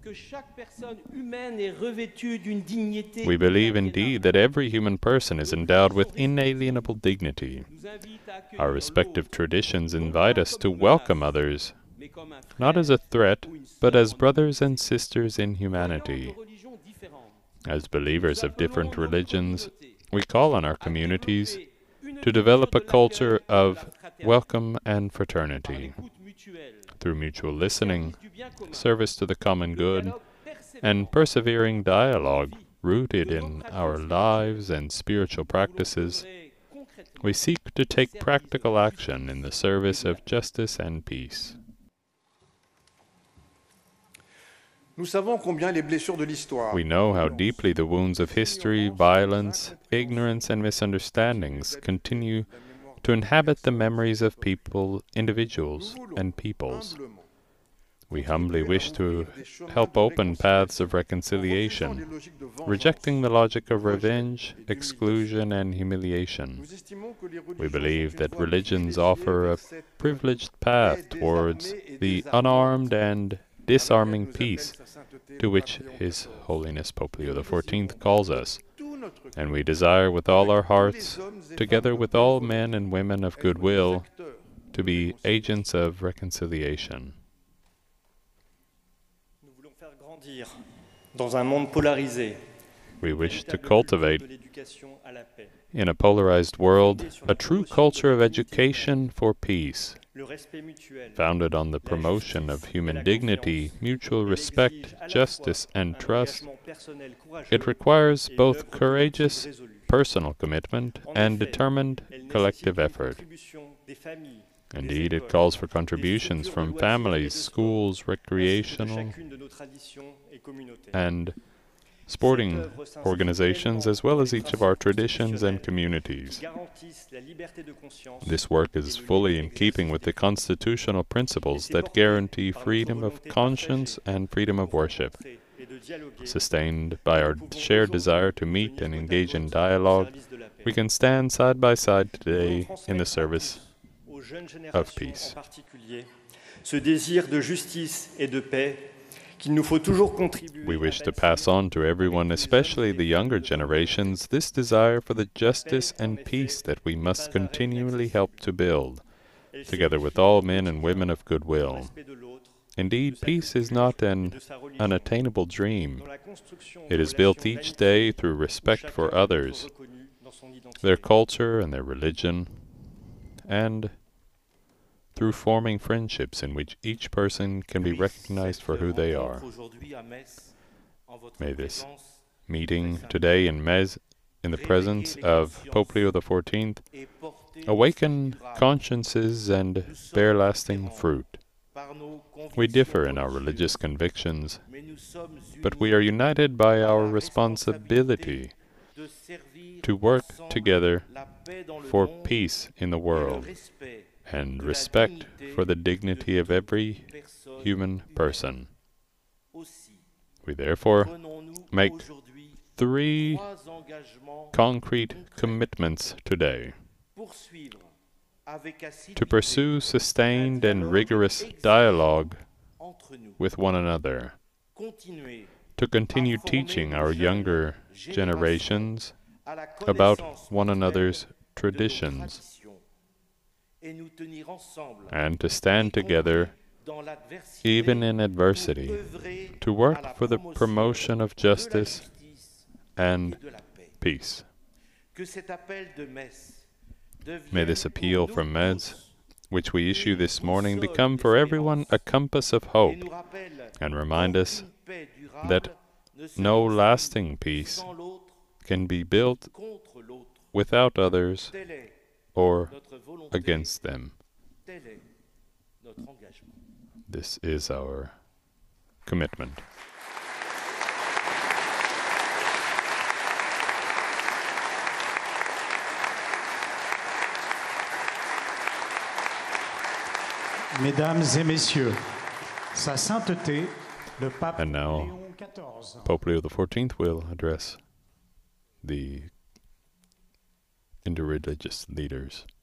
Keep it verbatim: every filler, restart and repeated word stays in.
We believe indeed that every human person is endowed with inalienable dignity. Our respective traditions invite us to welcome others, not as a threat, but as brothers and sisters in humanity. As believers of different religions, we call on our communities to develop a culture of welcome and fraternity through mutual listening, service to the common good, and persevering dialogue rooted in our lives and spiritual practices. We seek to take practical action in the service of justice and peace. Nous savons combien les blessures de l'histoire, We know how deeply the wounds of history, violence, ignorance, and misunderstandings continue to inhabit the memories of people, individuals, and peoples. We humbly wish to help open paths of reconciliation, rejecting the logic of revenge, exclusion, and humiliation. We believe that religions offer a privileged path towards the unarmed and disarming peace to which His Holiness Pope Leo the fourteenth calls us, and we desire with all our hearts, together with all men and women of goodwill, to be agents of reconciliation. We wish to cultivate, in a polarized world, a true culture of education for peace, founded on the promotion of human dignity, mutual respect, justice, and trust. It requires both courageous personal commitment and determined collective effort. Indeed, it calls for contributions from families, schools, recreational and sporting organizations, as well as each of our traditions and communities. This work is fully in keeping with the constitutional principles that guarantee freedom of conscience and freedom of worship. Sustained by our shared desire to meet and engage in dialogue, we can stand side by side today in the service of peace. Ce désir de justice et de paix qu'il nous faut toujours contribuer. We wish to pass on to everyone, especially the younger generations, this desire for the justice and peace that we must continually help to build, together with all men and women of goodwill. Indeed, peace is not an unattainable dream. It is built each day through respect for others, their culture and their religion, and through forming friendships in which each person can be recognized for who they are. May this meeting today in Metz, in the presence of Pope Leo the fourteenth, awaken consciences and bear lasting fruit. We differ in our religious convictions, but we are united by our responsibility to work together for peace in the world and respect for the dignity of every human person. We therefore make three concrete commitments today: to pursue sustained and rigorous dialogue with one another, to continue teaching our younger generations about one another's traditions, and to stand together even in adversity, to work for the promotion of justice and peace. May this appeal from Metz, which we issue this morning, become for everyone a compass of hope, and remind us that no lasting peace can be built without others or against them. This is our commitment. Mesdames et messieurs, Sa Sainteté, le Pape And now, Léon quatorze. Pope Leo the fourteenth will address the interreligious leaders.